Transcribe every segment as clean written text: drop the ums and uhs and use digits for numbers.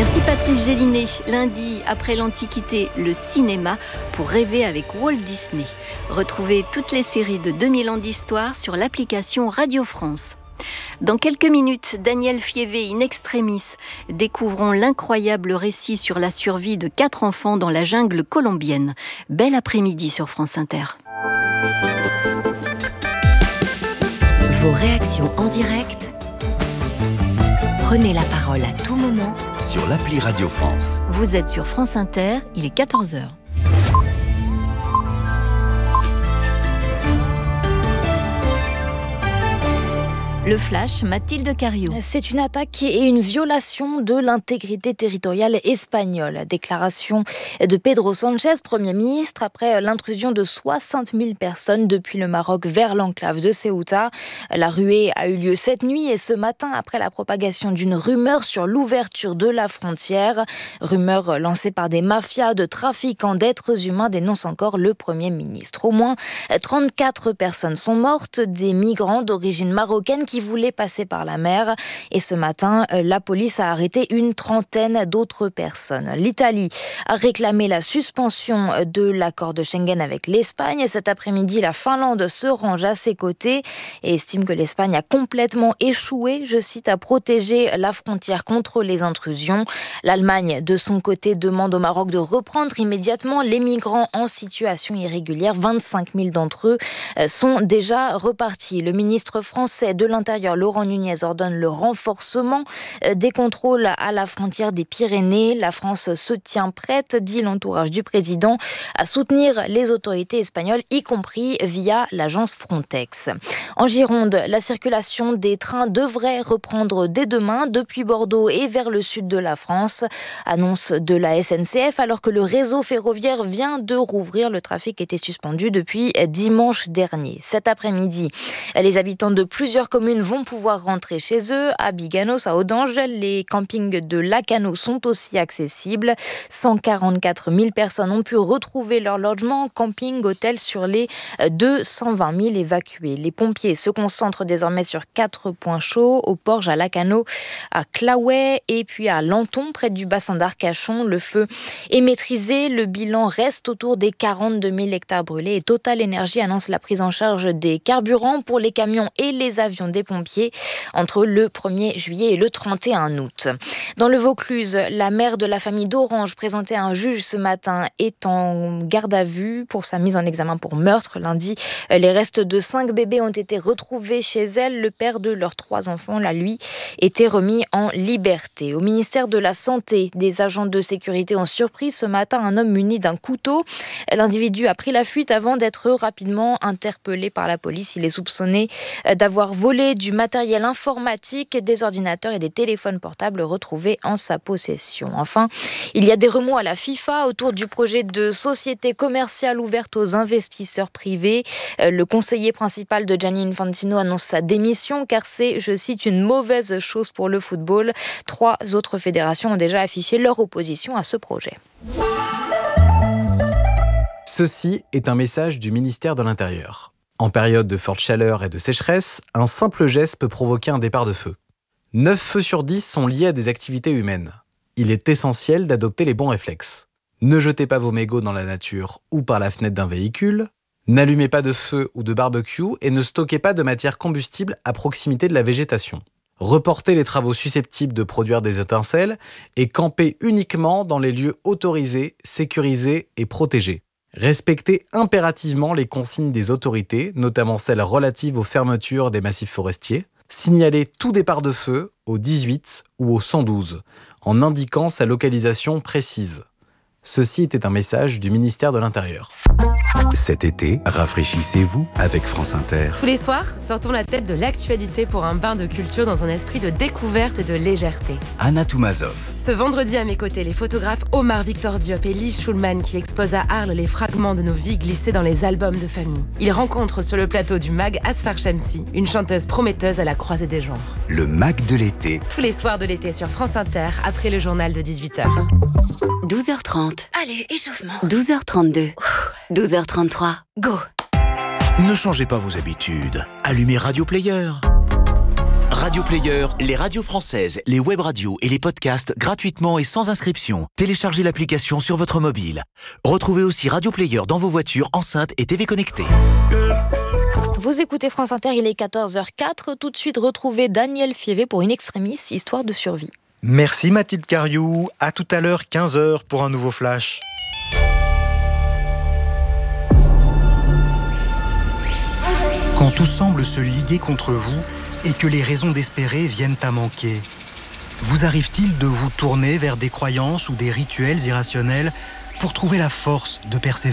Merci Patrice Gélinet. Lundi, après l'Antiquité, le cinéma pour rêver avec Walt Disney. Retrouvez toutes les séries de 2000 ans d'histoire sur l'application Radio France. Dans quelques minutes, Daniel Fievé in extremis. Découvrons l'incroyable récit sur la survie de 4 enfants dans la jungle colombienne. Bel après-midi sur France Inter. Vos réactions en direct. Prenez la parole à tout moment sur l'appli Radio France. Vous êtes sur France Inter, il est 14h. Le flash, Mathilde Cario. C'est une attaque et une violation de l'intégrité territoriale espagnole. Déclaration de Pedro Sánchez, Premier ministre, après l'intrusion de 60 000 personnes depuis le Maroc vers l'enclave de Ceuta. La ruée a eu lieu cette nuit et ce matin après la propagation d'une rumeur sur l'ouverture de la frontière. Rumeur lancée par des mafias de trafiquants d'êtres humains, dénonce encore le Premier ministre. Au moins 34 personnes sont mortes, des migrants d'origine marocaine qui voulaient passer par la mer. Et ce matin, la police a arrêté une trentaine d'autres personnes. L'Italie a réclamé la suspension de l'accord de Schengen avec l'Espagne. Cet après-midi, la Finlande se range à ses côtés et estime que l'Espagne a complètement échoué, je cite, à protéger la frontière contre les intrusions. L'Allemagne, de son côté, demande au Maroc de reprendre immédiatement les migrants en situation irrégulière. 25 000 d'entre eux sont déjà repartis. Le ministre français de l'Intérieur, Laurent Nunez, ordonne le renforcement des contrôles à la frontière des Pyrénées. La France se tient prête, dit l'entourage du président, à soutenir les autorités espagnoles, y compris via l'agence Frontex. En Gironde, la circulation des trains devrait reprendre dès demain depuis Bordeaux et vers le sud de la France. Annonce de la SNCF, alors que le réseau ferroviaire vient de rouvrir. Le trafic était suspendu depuis dimanche dernier. Cet après-midi, les habitants de plusieurs communes vont pouvoir rentrer chez eux. À Biganos, à Audange, les campings de Lacano sont aussi accessibles. 144 000 personnes ont pu retrouver leur logement, camping, hôtel sur les 220 000 évacués. Les pompiers se concentrent désormais sur 4 points chauds, au Porge, à Lacano, à Claouet et puis à Lanton, près du bassin d'Arcachon. Le feu est maîtrisé. Le bilan reste autour des 42 000 hectares brûlés et Total Énergie annonce la prise en charge des carburants pour les camions et les avions des pompiers entre le 1er juillet et le 31 août. Dans le Vaucluse, la mère de la famille d'Orange, présentée à un juge ce matin, est en garde à vue pour sa mise en examen pour meurtre. Lundi, les restes de 5 bébés ont été retrouvés chez elle. Le père de leurs 3 enfants, là, lui, était remis en liberté. Au ministère de la Santé, des agents de sécurité ont surpris ce matin un homme muni d'un couteau. L'individu a pris la fuite avant d'être rapidement interpellé par la police. Il est soupçonné d'avoir volé du matériel informatique, des ordinateurs et des téléphones portables retrouvés en sa possession. Enfin, il y a des remous à la FIFA autour du projet de société commerciale ouverte aux investisseurs privés. Le conseiller principal de Gianni Infantino annonce sa démission car c'est, je cite, une mauvaise chose pour le football. 3 autres fédérations ont déjà affiché leur opposition à ce projet. Ceci est un message du ministère de l'Intérieur. En période de forte chaleur et de sécheresse, un simple geste peut provoquer un départ de feu. 9 feux sur 10 sont liés à des activités humaines. Il est essentiel d'adopter les bons réflexes. Ne jetez pas vos mégots dans la nature ou par la fenêtre d'un véhicule. N'allumez pas de feu ou de barbecue et ne stockez pas de matière combustible à proximité de la végétation. Reportez les travaux susceptibles de produire des étincelles et campez uniquement dans les lieux autorisés, sécurisés et protégés. Respectez impérativement les consignes des autorités, notamment celles relatives aux fermetures des massifs forestiers. Signalez tout départ de feu au 18 ou au 112, en indiquant sa localisation précise. Ceci était un message du ministère de l'Intérieur. Cet été, rafraîchissez-vous avec France Inter. Tous les soirs, sortons la tête de l'actualité pour un bain de culture dans un esprit de découverte et de légèreté. Anna Toumazov. Ce vendredi, à mes côtés, les photographes Omar Victor Diop et Lise Schulman qui exposent à Arles les fragments de nos vies glissés dans les albums de famille. Ils rencontrent sur le plateau du MAG Asfar Shamsi, une chanteuse prometteuse à la croisée des genres. Le MAG de l'été. Tous les soirs de l'été sur France Inter, après le journal de 18h. 12h30. Allez, échauffement. 12h32. 12h33. Go. Ne changez pas vos habitudes. Allumez Radio Player. Radio Player, les radios françaises, les web radios et les podcasts gratuitement et sans inscription. Téléchargez l'application sur votre mobile. Retrouvez aussi Radio Player dans vos voitures, enceintes et TV connectées. Vous écoutez France Inter, il est 14h04. Tout de suite, retrouvez Daniel Fievé pour une extremis, histoire de survie. Merci Mathilde Cariou. À tout à l'heure, 15h pour un nouveau flash. Quand tout semble se liguer contre vous et que les raisons d'espérer viennent à manquer, vous arrive-t-il de vous tourner vers des croyances ou des rituels irrationnels pour trouver la force de persévérer ?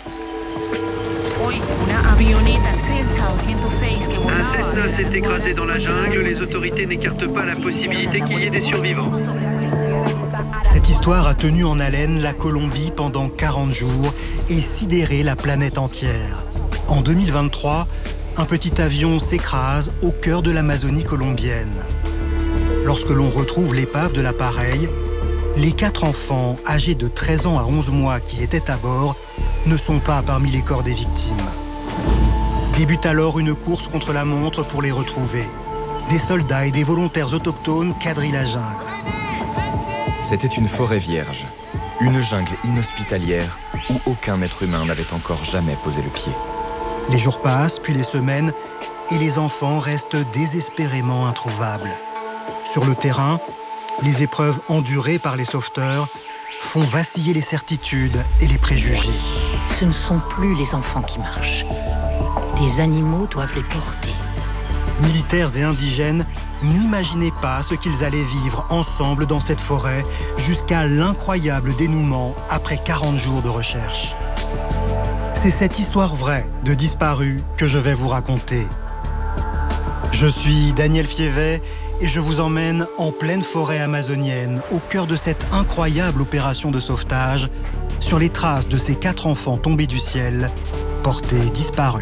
Un Cessna s'est écrasé dans la jungle, les autorités n'écartent pas la possibilité qu'il y ait des survivants. Cette histoire a tenu en haleine la Colombie pendant 40 jours et sidéré la planète entière. En 2023, un petit avion s'écrase au cœur de l'Amazonie colombienne. Lorsque l'on retrouve l'épave de l'appareil, les 4 enfants âgés de 13 ans à 11 mois qui étaient à bord ne sont pas parmi les corps des victimes. Débute alors une course contre la montre pour les retrouver. Des soldats et des volontaires autochtones quadrillent la jungle. C'était une forêt vierge, une jungle inhospitalière où aucun être humain n'avait encore jamais posé le pied. Les jours passent, puis les semaines, et les enfants restent désespérément introuvables. Sur le terrain, les épreuves endurées par les sauveteurs font vaciller les certitudes et les préjugés. Ce ne sont plus les enfants qui marchent. Les animaux doivent les porter. Militaires et indigènes n'imaginaient pas ce qu'ils allaient vivre ensemble dans cette forêt jusqu'à l'incroyable dénouement après 40 jours de recherche. C'est cette histoire vraie de disparus que je vais vous raconter. Je suis Daniel Fievé et je vous emmène en pleine forêt amazonienne, au cœur de cette incroyable opération de sauvetage, sur les traces de ces 4 enfants tombés du ciel, portés disparus.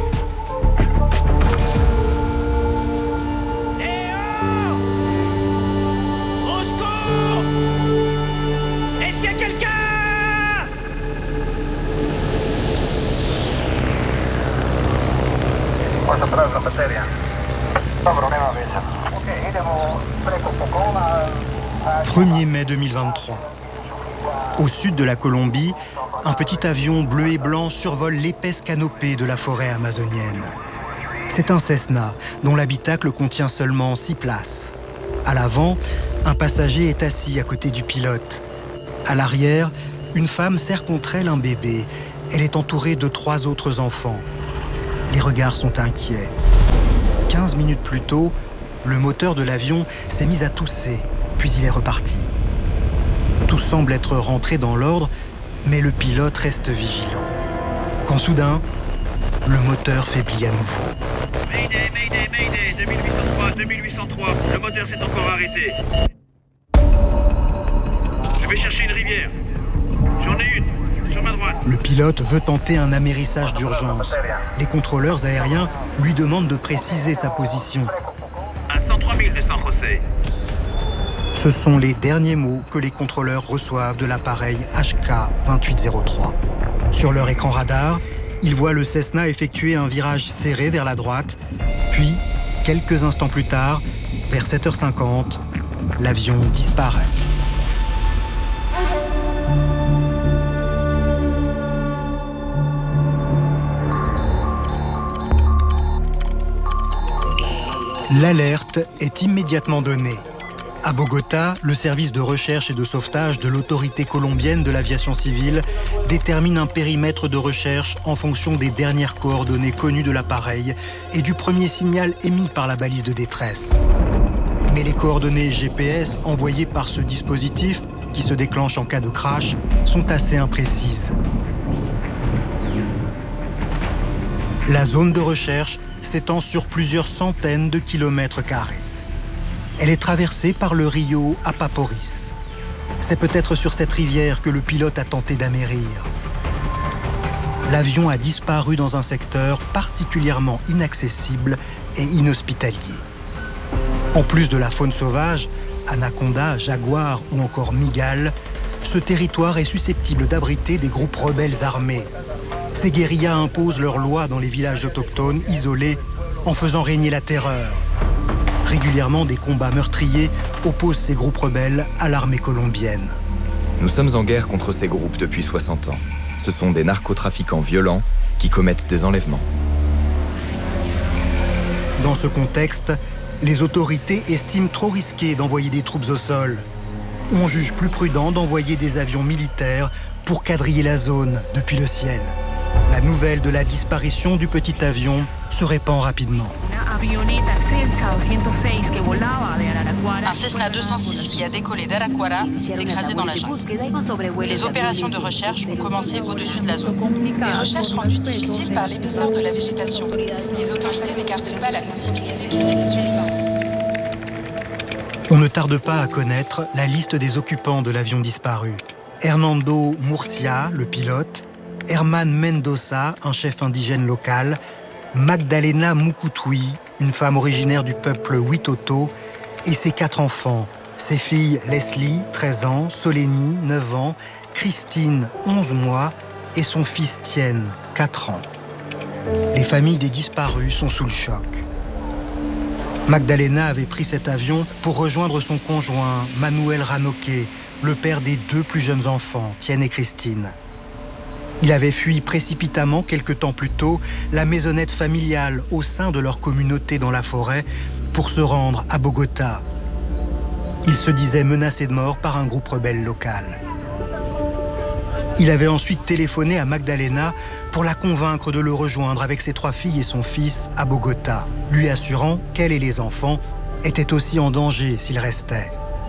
« 1er mai 2023. Au sud de la Colombie, un petit avion bleu et blanc survole l'épaisse canopée de la forêt amazonienne. C'est un Cessna dont l'habitacle contient seulement 6 places. À l'avant, un passager est assis à côté du pilote. À l'arrière, une femme serre contre elle un bébé. Elle est entourée de 3 autres enfants. Les regards sont inquiets. 15 minutes plus tôt, le moteur de l'avion s'est mis à tousser, puis il est reparti. Tout semble être rentré dans l'ordre, mais le pilote reste vigilant. Quand soudain, le moteur faiblit à nouveau. Mayday, Mayday, Mayday, 2803, le moteur s'est encore arrêté. Je vais chercher une rivière. J'en ai une, sur ma droite. Le pilote veut tenter un amérissage d'urgence. Les contrôleurs aériens lui demandent de préciser sa position. À 103 000 de San José. Ce sont les derniers mots que les contrôleurs reçoivent de l'appareil HK-2803. Sur leur écran radar, ils voient le Cessna effectuer un virage serré vers la droite, puis, quelques instants plus tard, vers 7h50, l'avion disparaît. L'alerte est immédiatement donnée. À Bogota, le service de recherche et de sauvetage de l'autorité colombienne de l'aviation civile détermine un périmètre de recherche en fonction des dernières coordonnées connues de l'appareil et du premier signal émis par la balise de détresse. Mais les coordonnées GPS envoyées par ce dispositif, qui se déclenche en cas de crash, sont assez imprécises. La zone de recherche s'étend sur plusieurs centaines de kilomètres carrés. Elle est traversée par le Rio Apaporis. C'est peut-être sur cette rivière que le pilote a tenté d'amérir. L'avion a disparu dans un secteur particulièrement inaccessible et inhospitalier. En plus de la faune sauvage, anacondas, jaguars ou encore migales, ce territoire est susceptible d'abriter des groupes rebelles armés. Ces guérillas imposent leurs lois dans les villages autochtones isolés en faisant régner la terreur. Régulièrement, des combats meurtriers opposent ces groupes rebelles à l'armée colombienne. Nous sommes en guerre contre ces groupes depuis 60 ans. Ce sont des narcotrafiquants violents qui commettent des enlèvements. Dans ce contexte, les autorités estiment trop risqué d'envoyer des troupes au sol. On juge plus prudent d'envoyer des avions militaires pour quadriller la zone depuis le ciel. La nouvelle de la disparition du petit avion se répand rapidement. Un Cessna 206 qui a décollé d'Araquara s'est écrasé dans la jungle. Les opérations de recherche ont commencé au-dessus de la zone. Des recherches rendues difficiles par l'épaisseur de la végétation. Les autorités n'écartent pas la possibilité qu'il ait disparu. On ne tarde pas à connaître la liste des occupants de l'avion disparu. Hernando Murcia, le pilote, Herman Mendoza, un chef indigène local, Magdalena Mukutui, une femme originaire du peuple Witoto, et ses 4 enfants, ses filles Leslie, 13 ans, Solénie, 9 ans, Christine, 11 mois, et son fils Tienne, 4 ans. Les familles des disparus sont sous le choc. Magdalena avait pris cet avion pour rejoindre son conjoint, Manuel Ranoque, le père des 2 plus jeunes enfants, Tienne et Christine. Il avait fui précipitamment quelque temps plus tôt la maisonnette familiale au sein de leur communauté dans la forêt pour se rendre à Bogota. Il se disait menacé de mort par un groupe rebelle local. Il avait ensuite téléphoné à Magdalena pour la convaincre de le rejoindre avec ses 3 filles et son fils à Bogota, lui assurant qu'elle et les enfants étaient aussi en danger s'ils restaient.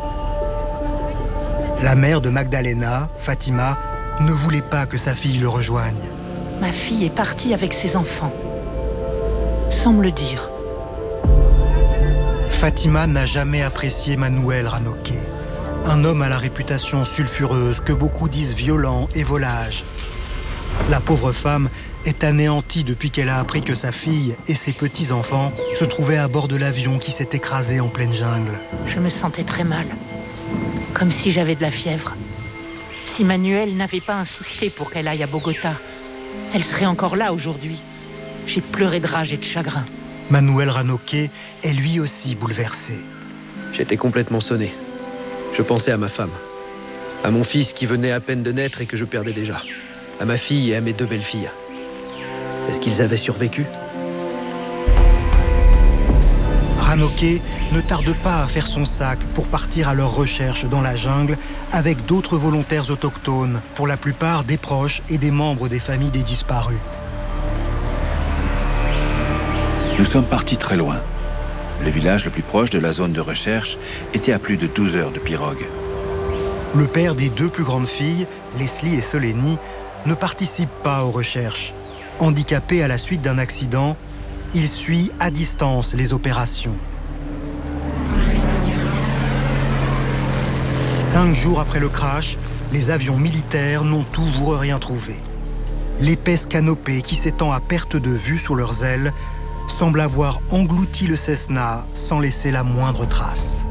La mère de Magdalena, Fatima, ne voulait pas que sa fille le rejoigne. Ma fille est partie avec ses enfants, sans me le dire. Fatima n'a jamais apprécié Manuel Ranoque, un homme à la réputation sulfureuse que beaucoup disent violent et volage. La pauvre femme est anéantie depuis qu'elle a appris que sa fille et ses petits-enfants se trouvaient à bord de l'avion qui s'est écrasé en pleine jungle. Je me sentais très mal, comme si j'avais de la fièvre. Si Manuel n'avait pas insisté pour qu'elle aille à Bogota, elle serait encore là aujourd'hui. J'ai pleuré de rage et de chagrin. Manuel Ranoque est lui aussi bouleversé. J'étais complètement sonné. Je pensais à ma femme, à mon fils qui venait à peine de naître et que je perdais déjà, à ma fille et à mes 2 belles-filles. Est-ce qu'ils avaient survécu ? Ranoque ne tarde pas à faire son sac pour partir à leur recherche dans la jungle avec d'autres volontaires autochtones, pour la plupart des proches et des membres des familles des disparus. Nous sommes partis très loin. Le village le plus proche de la zone de recherche était à plus de 12 heures de pirogue. Le père des 2 plus grandes filles, Leslie et Solénie, ne participe pas aux recherches. Handicapé à la suite d'un accident, il suit à distance les opérations. 5 jours après le crash, les avions militaires n'ont toujours rien trouvé. L'épaisse canopée qui s'étend à perte de vue sous leurs ailes semble avoir englouti le Cessna sans laisser la moindre trace.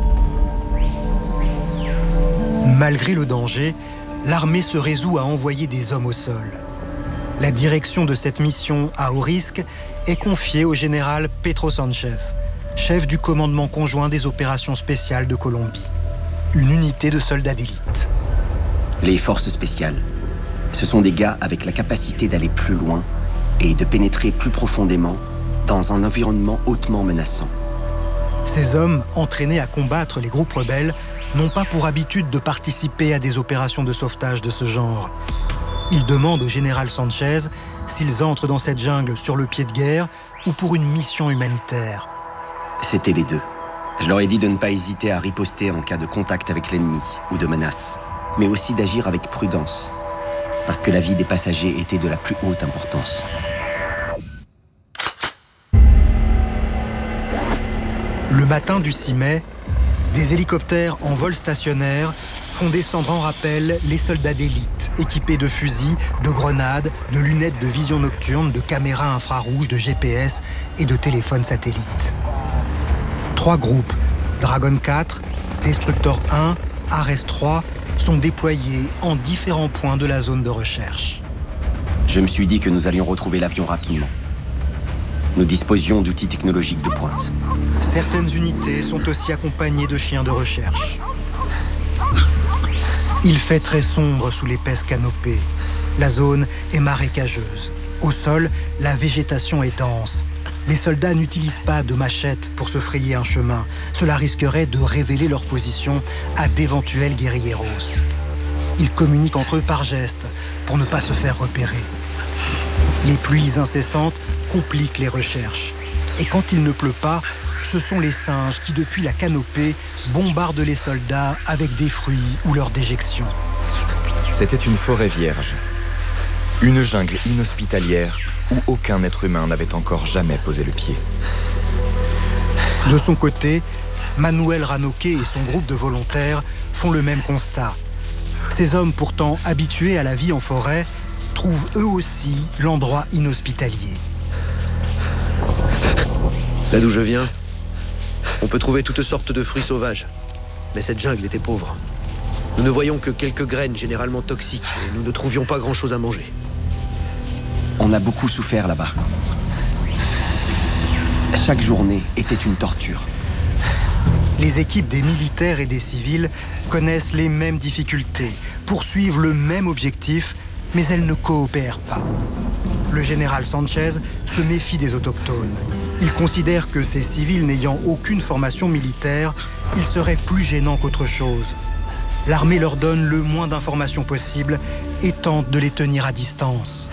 Malgré le danger, l'armée se résout à envoyer des hommes au sol. La direction de cette mission à haut risque est confiée au général Pedro Sanchez, chef du commandement conjoint des opérations spéciales de Colombie, une unité de soldats d'élite. Les forces spéciales, ce sont des gars avec la capacité d'aller plus loin et de pénétrer plus profondément dans un environnement hautement menaçant. Ces hommes, entraînés à combattre les groupes rebelles, n'ont pas pour habitude de participer à des opérations de sauvetage de ce genre. Ils demandent au général Sanchez s'ils entrent dans cette jungle sur le pied de guerre ou pour une mission humanitaire. C'était les 2. Je leur ai dit de ne pas hésiter à riposter en cas de contact avec l'ennemi ou de menace, mais aussi d'agir avec prudence, parce que la vie des passagers était de la plus haute importance. Le matin du 6 mai, des hélicoptères en vol stationnaire font descendre en rappel les soldats d'élite, équipés de fusils, de grenades, de lunettes de vision nocturne, de caméras infrarouges, de GPS et de téléphones satellites. 3 groupes, Dragon 4, Destructor 1, Ares 3, sont déployés en différents points de la zone de recherche. Je me suis dit que nous allions retrouver l'avion rapidement. Nous disposions d'outils technologiques de pointe. Certaines unités sont aussi accompagnées de chiens de recherche. Il fait très sombre sous l'épaisse canopée. La zone est marécageuse. Au sol, la végétation est dense. Les soldats n'utilisent pas de machettes pour se frayer un chemin. Cela risquerait de révéler leur position à d'éventuels guérilleros. Ils communiquent entre eux par gestes pour ne pas se faire repérer. Les pluies incessantes compliquent les recherches. Et quand il ne pleut pas, ce sont les singes qui, depuis la canopée, bombardent les soldats avec des fruits ou leurs déjections. C'était une forêt vierge. Une jungle inhospitalière où aucun être humain n'avait encore jamais posé le pied. De son côté, Manuel Ranoque et son groupe de volontaires font le même constat. Ces hommes pourtant habitués à la vie en forêt trouvent eux aussi l'endroit inhospitalier. Là d'où je viens, on peut trouver toutes sortes de fruits sauvages. Mais cette jungle était pauvre. Nous ne voyions que quelques graines généralement toxiques et nous ne trouvions pas grand-chose à manger. On a beaucoup souffert là-bas. Chaque journée était une torture. Les équipes des militaires et des civils connaissent les mêmes difficultés, poursuivent le même objectif, mais elles ne coopèrent pas. Le général Sanchez se méfie des autochtones. Il considère que ces civils n'ayant aucune formation militaire, il serait plus gênant qu'autre chose. L'armée leur donne le moins d'informations possible et tente de les tenir à distance.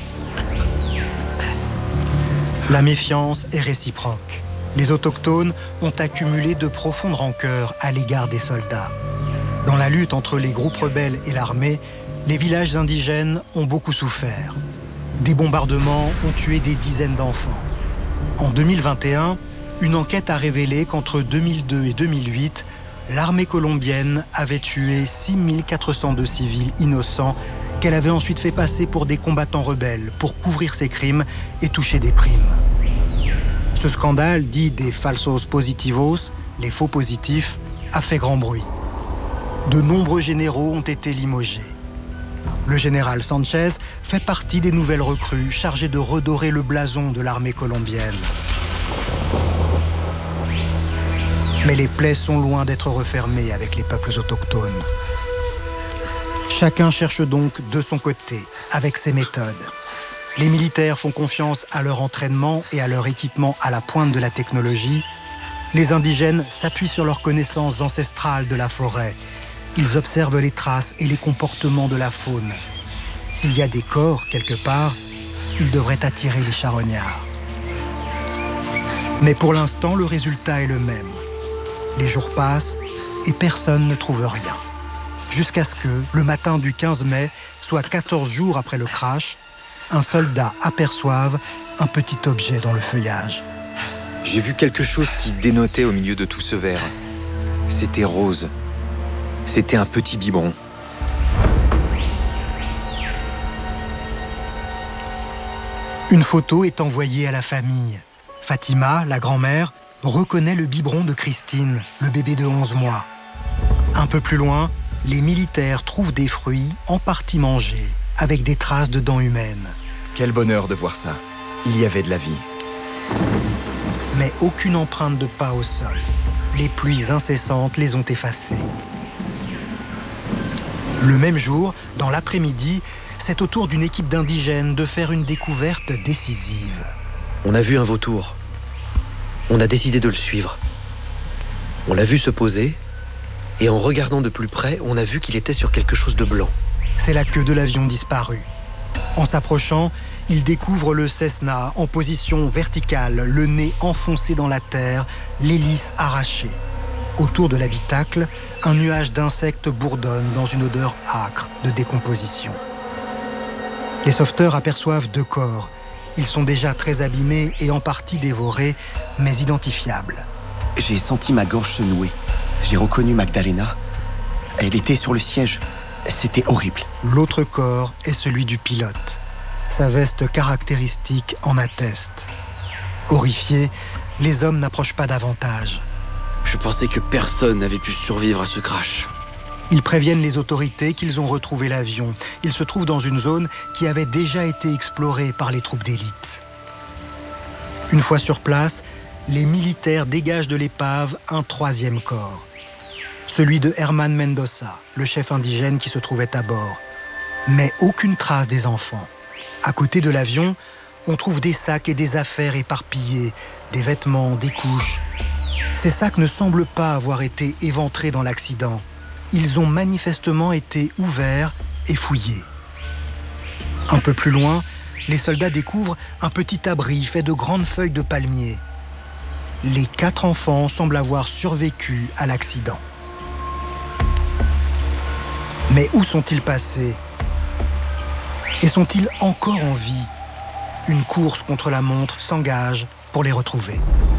La méfiance est réciproque. Les autochtones ont accumulé de profondes rancœurs à l'égard des soldats. Dans la lutte entre les groupes rebelles et l'armée, les villages indigènes ont beaucoup souffert. Des bombardements ont tué des dizaines d'enfants. En 2021, une enquête a révélé qu'entre 2002 et 2008, l'armée colombienne avait tué 6402 civils innocents qu'elle avait ensuite fait passer pour des combattants rebelles pour couvrir ses crimes et toucher des primes. Ce scandale, dit des falsos positivos, les faux positifs, a fait grand bruit. De nombreux généraux ont été limogés. Le général Sanchez fait partie des nouvelles recrues chargées de redorer le blason de l'armée colombienne. Mais les plaies sont loin d'être refermées avec les peuples autochtones. Chacun cherche donc de son côté, avec ses méthodes. Les militaires font confiance à leur entraînement et à leur équipement à la pointe de la technologie. Les indigènes s'appuient sur leurs connaissances ancestrales de la forêt. Ils observent les traces et les comportements de la faune. S'il y a des corps quelque part, ils devraient attirer les charognards. Mais pour l'instant, le résultat est le même. Les jours passent et personne ne trouve rien. Jusqu'à ce que, le matin du 15 mai, soit 14 jours après le crash, un soldat aperçoive un petit objet dans le feuillage. J'ai vu quelque chose qui dénotait au milieu de tout ce vert. C'était rose. C'était un petit biberon. Une photo est envoyée à la famille. Fatima, la grand-mère, reconnaît le biberon de Christine, le bébé de 11 mois. Un peu plus loin, les militaires trouvent des fruits en partie mangés, avec des traces de dents humaines. Quel bonheur de voir ça. Il y avait de la vie. Mais aucune empreinte de pas au sol. Les pluies incessantes les ont effacées. Le même jour, dans l'après-midi, c'est au tour d'une équipe d'indigènes de faire une découverte décisive. On a vu un vautour. On a décidé de le suivre. On l'a vu se poser, et en regardant de plus près, on a vu qu'il était sur quelque chose de blanc. C'est la queue de l'avion disparu. En s'approchant, il découvre le Cessna en position verticale, le nez enfoncé dans la terre, l'hélice arrachée. Autour de l'habitacle, un nuage d'insectes bourdonne dans une odeur âcre de décomposition. Les sauveteurs aperçoivent 2 corps. Ils sont déjà très abîmés et en partie dévorés, mais identifiables. J'ai senti ma gorge se nouer. J'ai reconnu Magdalena. Elle était sur le siège. C'était horrible. L'autre corps est celui du pilote. Sa veste caractéristique en atteste. Horrifiés, les hommes n'approchent pas davantage. Je pensais que personne n'avait pu survivre à ce crash. Ils préviennent les autorités qu'ils ont retrouvé l'avion. Il se trouve dans une zone qui avait déjà été explorée par les troupes d'élite. Une fois sur place, les militaires dégagent de l'épave un troisième corps. Celui de Herman Mendoza, le chef indigène qui se trouvait à bord. Mais aucune trace des enfants. À côté de l'avion, on trouve des sacs et des affaires éparpillées, des vêtements, des couches. Ces sacs ne semblent pas avoir été éventrés dans l'accident. Ils ont manifestement été ouverts et fouillés. Un peu plus loin, les soldats découvrent un petit abri fait de grandes feuilles de palmier. Les 4 enfants semblent avoir survécu à l'accident. Mais où sont-ils passés ? Et sont-ils encore en vie ? Une course contre la montre s'engage pour les retrouver.